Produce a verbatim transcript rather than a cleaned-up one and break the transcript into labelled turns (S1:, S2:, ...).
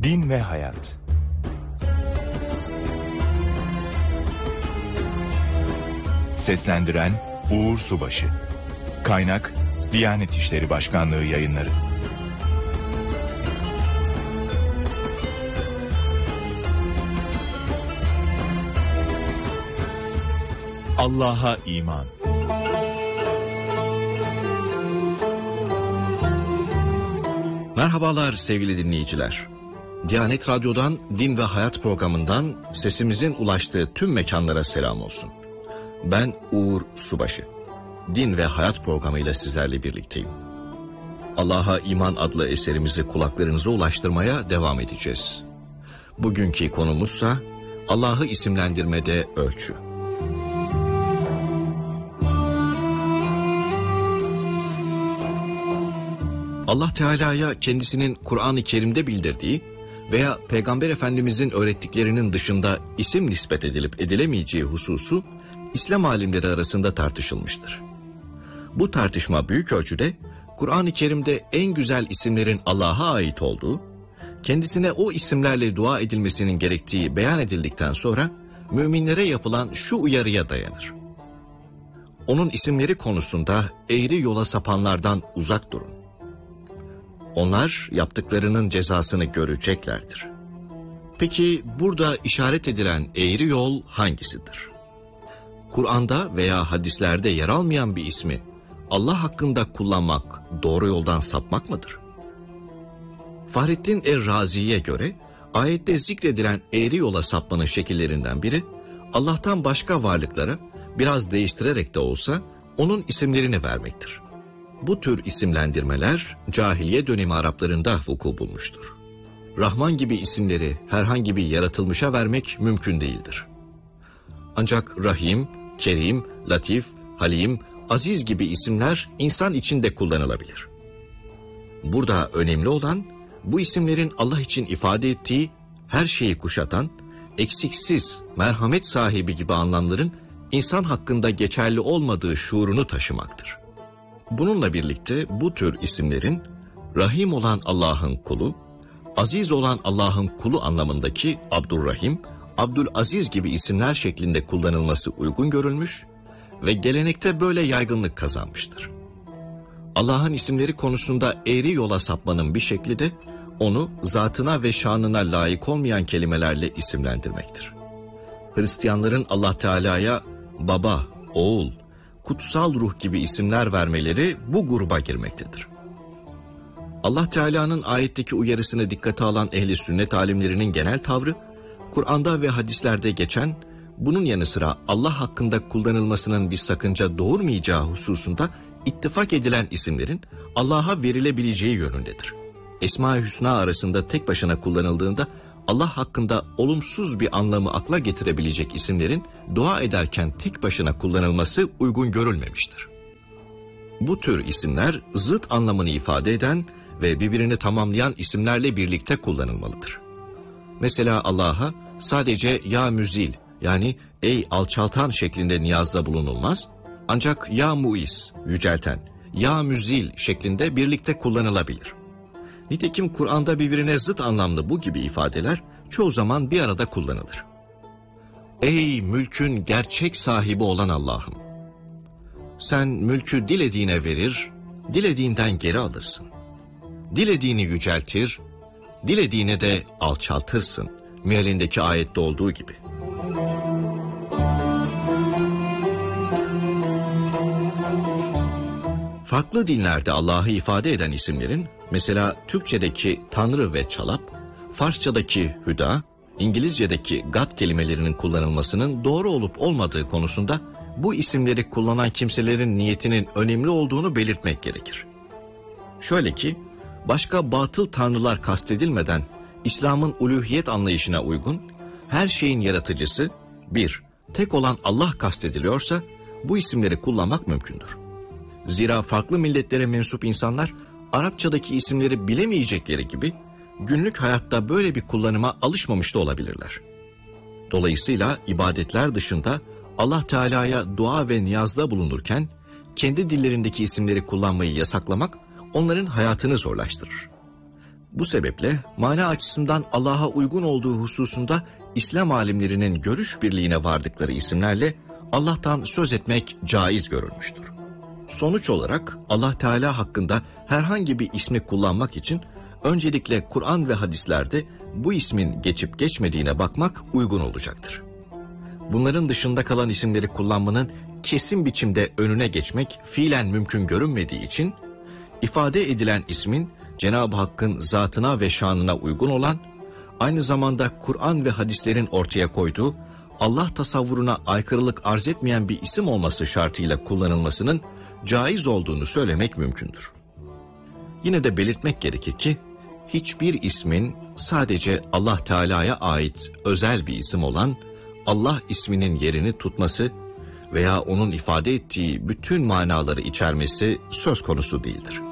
S1: Din ve Hayat. Seslendiren Uğur Subaşı. Kaynak Diyanet İşleri Başkanlığı Yayınları. Allah'a iman.
S2: Merhabalar sevgili dinleyiciler. Diyanet Radyo'dan Din ve Hayat programından sesimizin ulaştığı tüm mekanlara selam olsun. Ben Uğur Subaşı. Din ve Hayat programıyla sizlerle birlikteyim. Allah'a iman adlı eserimizi kulaklarınıza ulaştırmaya devam edeceğiz. Bugünkü konumuzsa Allah'ı isimlendirmede ölçü. Allah Teala'ya kendisinin Kur'an-ı Kerim'de bildirdiği veya Peygamber Efendimizin öğrettiklerinin dışında isim nispet edilip edilemeyeceği hususu İslam alimleri arasında tartışılmıştır. Bu tartışma büyük ölçüde Kur'an-ı Kerim'de en güzel isimlerin Allah'a ait olduğu, kendisine o isimlerle dua edilmesinin gerektiği beyan edildikten sonra müminlere yapılan şu uyarıya dayanır. Onun isimleri konusunda eğri yola sapanlardan uzak durun. Onlar yaptıklarının cezasını göreceklerdir. Peki burada işaret edilen eğri yol hangisidir? Kur'an'da veya hadislerde yer almayan bir ismi Allah hakkında kullanmak doğru yoldan sapmak mıdır? Fahrettin Er-Razi'ye göre ayette zikredilen eğri yola sapmanın şekillerinden biri Allah'tan başka varlıklara biraz değiştirerek de olsa onun isimlerini vermektir. Bu tür isimlendirmeler cahiliye dönemi Araplarında vuku bulmuştur. Rahman gibi isimleri herhangi bir yaratılmışa vermek mümkün değildir. Ancak Rahim, Kerim, Latif, Halim, Aziz gibi isimler insan için de kullanılabilir. Burada önemli olan bu isimlerin Allah için ifade ettiği her şeyi kuşatan, eksiksiz, merhamet sahibi gibi anlamların insan hakkında geçerli olmadığı şuurunu taşımaktır. Bununla birlikte bu tür isimlerin Rahim olan Allah'ın kulu, Aziz olan Allah'ın kulu anlamındaki Abdurrahim, Abdülaziz gibi isimler şeklinde kullanılması uygun görülmüş ve gelenekte böyle yaygınlık kazanmıştır. Allah'ın isimleri konusunda eğri yola sapmanın bir şekli de onu zatına ve şanına layık olmayan kelimelerle isimlendirmektir. Hristiyanların Allah Teala'ya baba, oğul, kutsal ruh gibi isimler vermeleri bu gruba girmektedir. Allah Teala'nın ayetteki uyarısını dikkate alan ehli sünnet alimlerinin genel tavrı, Kur'an'da ve hadislerde geçen, bunun yanı sıra Allah hakkında kullanılmasının bir sakınca doğurmayacağı hususunda ittifak edilen isimlerin Allah'a verilebileceği yönündedir. Esma-i Hüsna arasında tek başına kullanıldığında Allah hakkında olumsuz bir anlamı akla getirebilecek isimlerin dua ederken tek başına kullanılması uygun görülmemiştir. Bu tür isimler zıt anlamını ifade eden ve birbirini tamamlayan isimlerle birlikte kullanılmalıdır. Mesela Allah'a sadece ya müzil yani ey alçaltan şeklinde niyazda bulunulmaz, ancak ya muiz yücelten, ya müzil şeklinde birlikte kullanılabilir. Nitekim Kur'an'da birbirine zıt anlamlı bu gibi ifadeler çoğu zaman bir arada kullanılır. Ey mülkün gerçek sahibi olan Allah'ım! Sen mülkü dilediğine verir, dilediğinden geri alırsın. Dilediğini yüceltir, dilediğine de alçaltırsın. Mealindeki ayette olduğu gibi. Farklı dinlerde Allah'ı ifade eden isimlerin, mesela Türkçedeki Tanrı ve Çalap, Farsçadaki Hüda, İngilizcedeki God kelimelerinin kullanılmasının doğru olup olmadığı konusunda bu isimleri kullanan kimselerin niyetinin önemli olduğunu belirtmek gerekir. Şöyle ki, başka batıl tanrılar kastedilmeden İslam'ın uluhiyet anlayışına uygun, her şeyin yaratıcısı, bir, tek olan Allah kastediliyorsa bu isimleri kullanmak mümkündür. Zira farklı milletlere mensup insanlar Arapçadaki isimleri bilemeyecekleri gibi günlük hayatta böyle bir kullanıma alışmamış da olabilirler. Dolayısıyla ibadetler dışında Allah Teala'ya dua ve niyazda bulunurken kendi dillerindeki isimleri kullanmayı yasaklamak onların hayatını zorlaştırır. Bu sebeple mana açısından Allah'a uygun olduğu hususunda İslam alimlerinin görüş birliğine vardıkları isimlerle Allah'tan söz etmek caiz görülmüştür. Sonuç olarak Allah Teala hakkında herhangi bir ismi kullanmak için öncelikle Kur'an ve hadislerde bu ismin geçip geçmediğine bakmak uygun olacaktır. Bunların dışında kalan isimleri kullanmanın kesin biçimde önüne geçmek fiilen mümkün görünmediği için ifade edilen ismin Cenab-ı Hakk'ın zatına ve şanına uygun olan, aynı zamanda Kur'an ve hadislerin ortaya koyduğu Allah tasavvuruna aykırılık arz etmeyen bir isim olması şartıyla kullanılmasının caiz olduğunu söylemek mümkündür. Yine de belirtmek gerekir ki hiçbir ismin sadece Allah Teala'ya ait özel bir isim olan Allah isminin yerini tutması veya onun ifade ettiği bütün manaları içermesi söz konusu değildir.